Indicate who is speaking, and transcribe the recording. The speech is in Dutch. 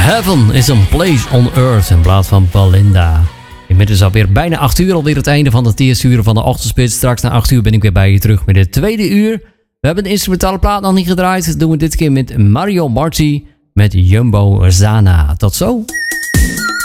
Speaker 1: Heaven is a place on earth in plaats van Belinda. Inmiddels alweer bijna 8 uur, alweer het einde van het eerste uur van de ochtendspits. Straks na 8 uur ben ik weer bij je terug met het tweede uur. We hebben de instrumentale plaat nog niet gedraaid. Dat doen we dit keer met Mario Marti met Jumbo Zana. Tot zo!